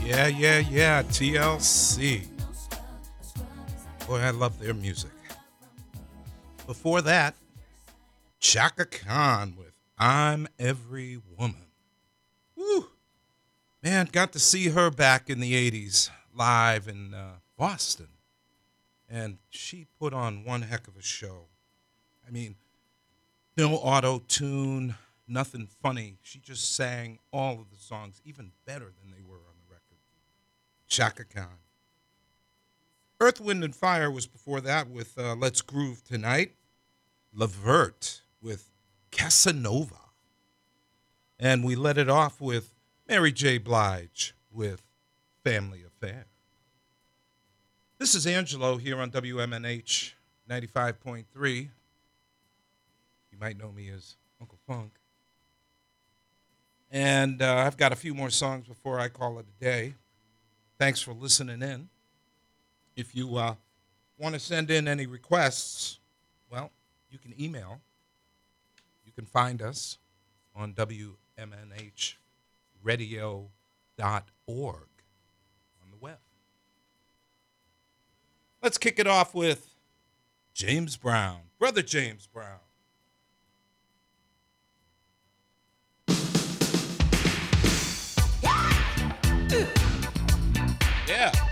Yeah. TLC. Boy, I love their music. Before that, Chaka Khan with I'm Every Woman. Woo! Man, got to see her back in the 80s live in Boston. And she put on one heck of a show. I mean, no auto-tune, nothing funny. She just sang all of the songs even better than they were on the record. Chaka Khan. Earth, Wind, and Fire was before that with Let's Groove Tonight. Levert with Casanova. And we let it off with Mary J. Blige with Family Affair. This is Angelo here on WMNH 95.3. You might know me as Uncle Funk. And I've got a few more songs before I call it a day. Thanks for listening in. If you want to send in any requests, well, you can email. You can find us on WMNHradio.org on the web. Let's kick it off with James Brown, Brother James Brown. Yeah.